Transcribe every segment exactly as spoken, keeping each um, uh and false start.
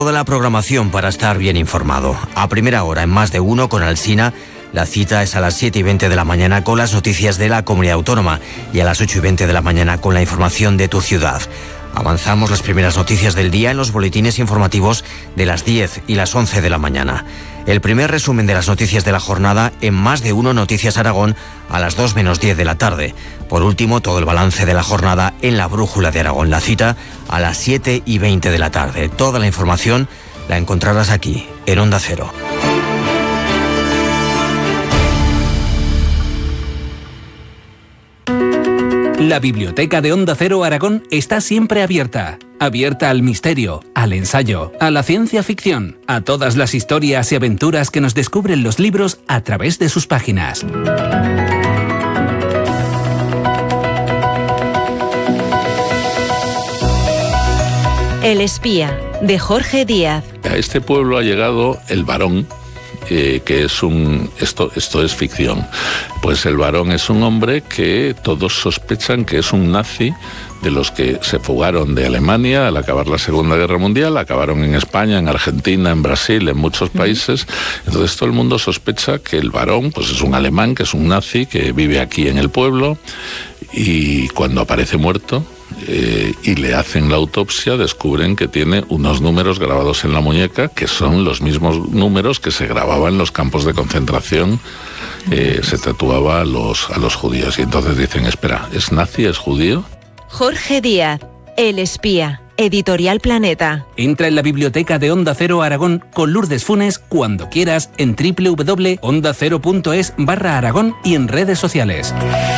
Toda la programación para estar bien informado. A primera hora, en Más de Uno, con Alsina. La cita es a las siete y veinte de la mañana con las noticias de la Comunidad Autónoma y a las ocho y veinte de la mañana con la información de tu ciudad. Avanzamos las primeras noticias del día en los boletines informativos de las diez y las once de la mañana. El primer resumen de las noticias de la jornada en Más de Uno Noticias Aragón a las dos menos diez de la tarde. Por último, todo el balance de la jornada en la Brújula de Aragón. La cita a las siete y veinte de la tarde. Toda la información la encontrarás aquí, en Onda Cero. La biblioteca de Onda Cero Aragón está siempre abierta. Abierta al misterio, al ensayo, a la ciencia ficción, a todas las historias y aventuras que nos descubren los libros a través de sus páginas. El espía, de Jorge Díaz. A este pueblo ha llegado el varón, eh, que es un... Esto, esto es ficción. Pues el varón es un hombre que todos sospechan que es un nazi, de los que se fugaron de Alemania al acabar la Segunda Guerra Mundial, acabaron en España, en Argentina, en Brasil, en muchos países. Entonces todo el mundo sospecha que el varón pues es un alemán, que es un nazi, que vive aquí en el pueblo, y cuando aparece muerto eh, y le hacen la autopsia, descubren que tiene unos números grabados en la muñeca que son los mismos números que se grababan en los campos de concentración. Eh, se tatuaba a los, a los judíos, y entonces dicen, espera, ¿es nazi, es judío? Jorge Díaz, El espía, Editorial Planeta. Entra en la biblioteca de Onda Cero Aragón con Lourdes Funes cuando quieras en doble u doble u doble u punto onda cero punto es barra Aragón y en redes sociales.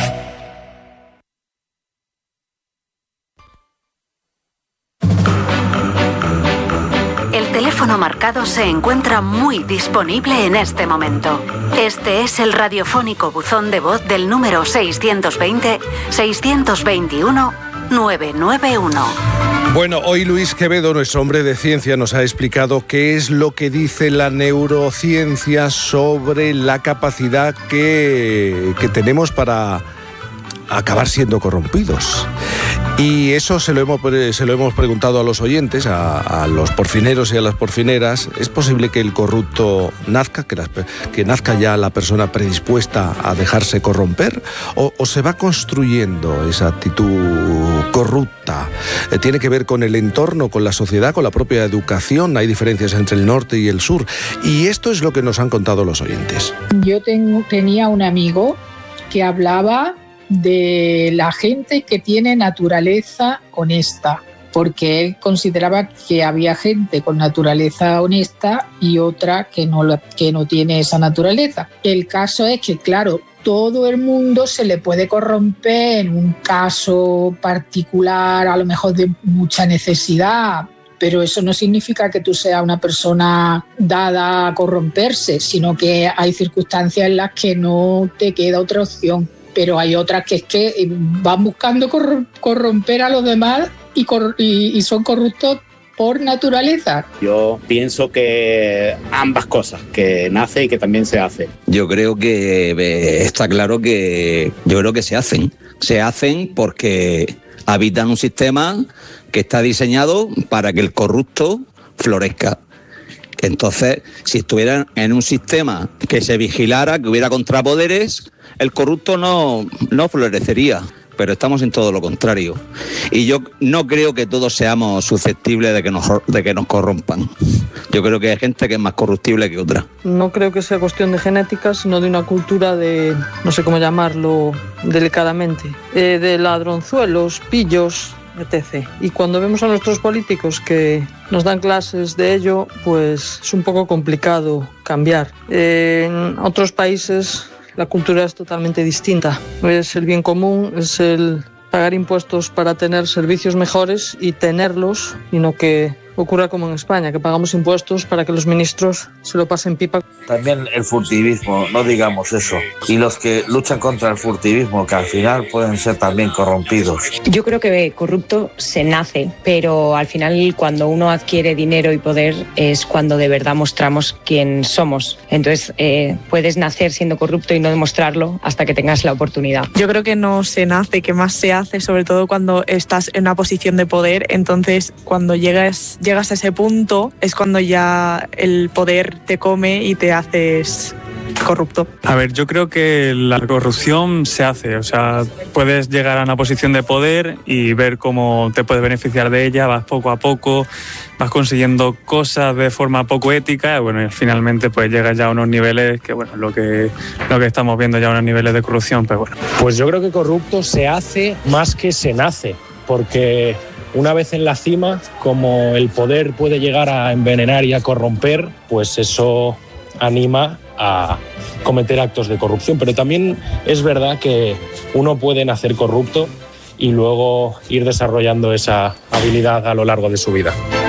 El teléfono marcado se encuentra muy disponible en este momento. Este es el radiofónico buzón de voz del número seiscientos veinte, seiscientos veintiuno, novecientos noventa y uno. Bueno, hoy Luis Quevedo, nuestro hombre de ciencia, nos ha explicado qué es lo que dice la neurociencia sobre la capacidad que, que tenemos para acabar siendo corrompidos. Y eso se lo hemos, se lo hemos preguntado a los oyentes, a, a los porfineros y a las porfineras. ¿Es posible que el corrupto nazca, que, las, que nazca ya la persona predispuesta a dejarse corromper? ¿O, o se va construyendo esa actitud corrupta? Eh, ¿Tiene que ver con el entorno, con la sociedad, con la propia educación? Hay diferencias entre el norte y el sur. Y esto es lo que nos han contado los oyentes. Yo tengo, tenía un amigo que hablaba de la gente que tiene naturaleza honesta, porque él consideraba que había gente con naturaleza honesta y otra que no, que no tiene esa naturaleza. El caso es que, claro, todo el mundo se le puede corromper en un caso particular, a lo mejor de mucha necesidad, pero eso no significa que tú seas una persona dada a corromperse, sino que hay circunstancias en las que no te queda otra opción. Pero hay otras que es que van buscando corromper a los demás y, cor- y, y son corruptos por naturaleza. Yo pienso que ambas cosas, que nace y que también se hace. Yo creo que eh, está claro que yo creo que se hacen. Se hacen porque habitan un sistema que está diseñado para que el corrupto florezca. Entonces, si estuvieran en un sistema que se vigilara, que hubiera contrapoderes, el corrupto no, no florecería. Pero estamos en todo lo contrario. Y yo no creo que todos seamos susceptibles de que nos, de que nos corrompan. Yo creo que hay gente que es más corruptible que otra. No creo que sea cuestión de genética, sino de una cultura de, no sé cómo llamarlo delicadamente, eh, de ladronzuelos, pillos, etcétera. Y cuando vemos a nuestros políticos que nos dan clases de ello, pues es un poco complicado cambiar. Eh, en otros países la cultura es totalmente distinta. Es el bien común, es el pagar impuestos para tener servicios mejores y tenerlos, y no que ocurra como en España, que pagamos impuestos para que los ministros se lo pasen pipa. También el furtivismo, no digamos eso. Y los que luchan contra el furtivismo, que al final pueden ser también corrompidos. Yo creo que corrupto se nace, pero al final cuando uno adquiere dinero y poder es cuando de verdad mostramos quién somos. Entonces eh, puedes nacer siendo corrupto y no demostrarlo hasta que tengas la oportunidad. Yo creo que no se nace, que más se hace, sobre todo cuando estás en una posición de poder. Entonces cuando llegas llegas a ese punto es cuando ya el poder te come y te haces corrupto. A ver, yo creo que la corrupción se hace, o sea, puedes llegar a una posición de poder y ver cómo te puedes beneficiar de ella, vas poco a poco, vas consiguiendo cosas de forma poco ética y bueno, y finalmente pues llegas ya a unos niveles que bueno, lo que, lo que estamos viendo ya, unos niveles de corrupción, pues bueno. Pues yo creo que corrupto se hace más que se nace, porque una vez en la cima, como el poder puede llegar a envenenar y a corromper, pues eso anima a cometer actos de corrupción. Pero también es verdad que uno puede nacer corrupto y luego ir desarrollando esa habilidad a lo largo de su vida.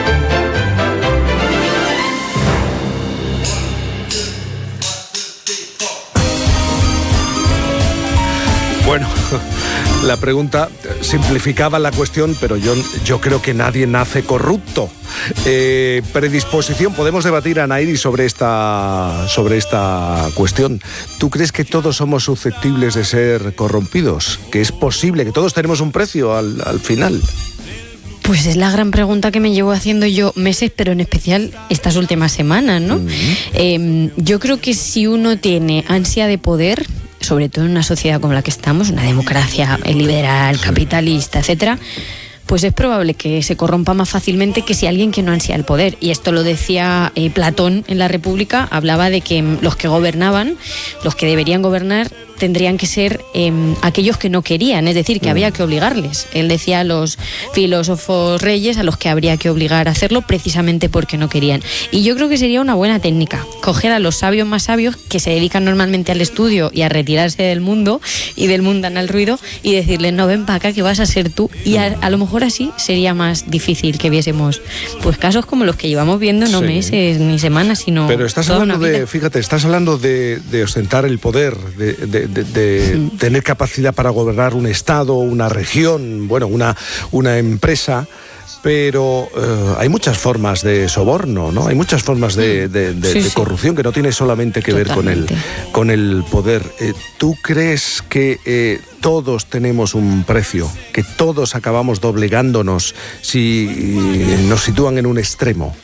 Bueno, la pregunta simplificaba la cuestión, pero yo, yo creo que nadie nace corrupto. Eh, predisposición, podemos debatir, Anaíris, sobre esta, sobre esta cuestión. ¿Tú crees que todos somos susceptibles de ser corrompidos? ¿Que es posible, que todos tenemos un precio al, al final? Pues es la gran pregunta que me llevo haciendo yo meses, pero en especial estas últimas semanas, ¿no? Uh-huh. Eh, yo creo que si uno tiene ansia de poder, sobre todo en una sociedad como la que estamos, una democracia liberal, capitalista, etcétera, pues es probable que se corrompa más fácilmente que si alguien que no ansía el poder. Y esto lo decía eh, Platón en la República, hablaba de que los que gobernaban, los que deberían gobernar, tendrían que ser eh, aquellos que no querían, es decir, que mm. había que obligarles. Él decía a los filósofos reyes a los que habría que obligar a hacerlo precisamente porque no querían. Y yo creo que sería una buena técnica, coger a los sabios más sabios que se dedican normalmente al estudio y a retirarse del mundo y del mundanal ruido y decirles, no, ven para acá que vas a ser tú. Y a, a lo mejor así sería más difícil que viésemos pues casos como los que llevamos viendo, no sí. meses ni semanas, sino Pero estás toda hablando una vida. de, fíjate, estás hablando de, de ostentar el poder, de, de de, de sí. tener capacidad para gobernar un estado, una región, bueno, una, una empresa, pero eh, hay muchas formas de soborno, ¿no? Hay muchas formas de, de, de, sí, de corrupción sí. que no tiene solamente que Totalmente. ver con el, con el poder. Eh, ¿Tú crees que eh, todos tenemos un precio, que todos acabamos doblegándonos si nos sitúan en un extremo?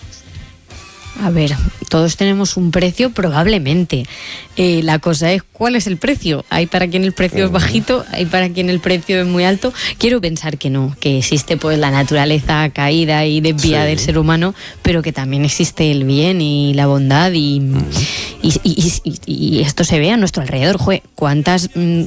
A ver, todos tenemos un precio probablemente. Eh, la cosa es, ¿cuál es el precio? Hay para quien el precio uh-huh. es bajito, hay para quien el precio es muy alto. Quiero pensar que no, que existe pues la naturaleza caída y desviada sí. del ser humano, pero que también existe el bien y la bondad y, uh-huh. y, y, y, y esto se ve a nuestro alrededor. Jue, ¿cuántas mm,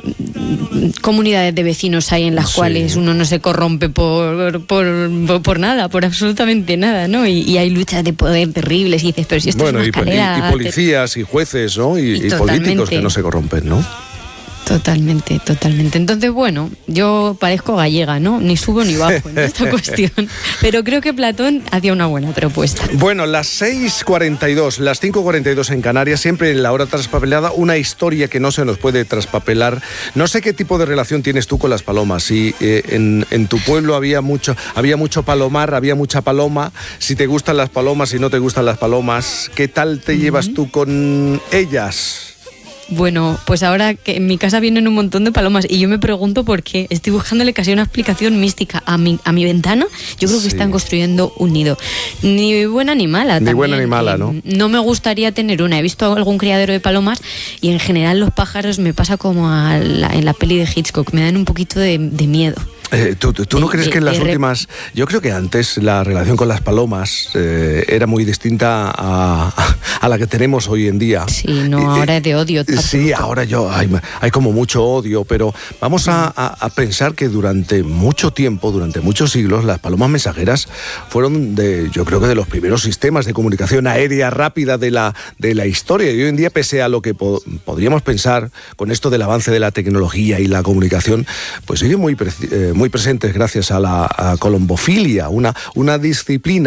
comunidades de vecinos hay en las sí. cuales uno no se corrompe por, por, por, por nada, por absolutamente nada, ¿no? Y, y hay luchas de poder terribles y dices, pero si esto bueno, es una y, escalera... Y, y policías te... y jueces, ¿no? Y, y, y políticos que no se corrompen, ¿no? Totalmente, totalmente. Entonces, bueno, yo parezco gallega, ¿no? Ni subo ni bajo en esta cuestión. Pero creo que Platón hacía una buena propuesta. Bueno, las seis cuarenta y dos, las cinco cuarenta y dos en Canarias, siempre en la hora traspapelada, una historia que no se nos puede traspapelar. No sé qué tipo de relación tienes tú con las palomas. Si eh, en, en tu pueblo había mucho, había mucho palomar, había mucha paloma. Si te gustan las palomas, si no te gustan las palomas, ¿qué tal te uh-huh. llevas tú con ellas? Bueno, pues ahora que en mi casa vienen un montón de palomas y yo me pregunto por qué. Estoy buscándole casi una explicación mística a mi, a mi ventana. Yo creo que sí. están construyendo un nido. Ni buena ni mala. Ni también. buena ni mala, ¿no? Eh, no me gustaría tener una. He visto algún criadero de palomas y en general los pájaros me pasa como a la, en la peli de Hitchcock. Me dan un poquito de, de miedo. Eh, ¿Tú, tú, tú no de, crees de, que en las de, últimas... Yo creo que antes la relación con las palomas eh, era muy distinta a, a la que tenemos hoy en día. Sí, no, eh, ahora es de odio. Sí, ahora yo hay, hay como mucho odio, pero vamos a, a, a pensar que durante mucho tiempo, durante muchos siglos, las palomas mensajeras fueron, de, yo creo que de los primeros sistemas de comunicación aérea rápida de la, de la historia. Y hoy en día, pese a lo que po- podríamos pensar con esto del avance de la tecnología y la comunicación, pues sigue muy... Pre- eh, muy presentes gracias a la a colombofilia, una, una disciplina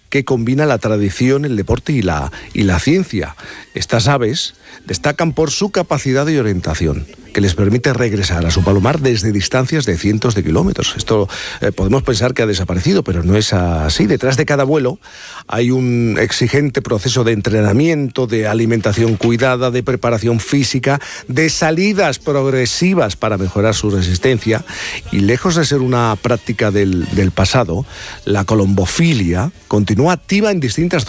que combina la tradición, el deporte y la, y la ciencia. Estas aves destacan por su capacidad de orientación, que les permite regresar a su palomar desde distancias de cientos de kilómetros. Esto eh, podemos pensar que ha desaparecido, pero no es así. Detrás de cada vuelo hay un exigente proceso de entrenamiento, de alimentación cuidada, de preparación física, de salidas progresivas para mejorar su resistencia. Y lejos de ser una práctica del, del pasado, la colombofilia continúa activa en distintas zonas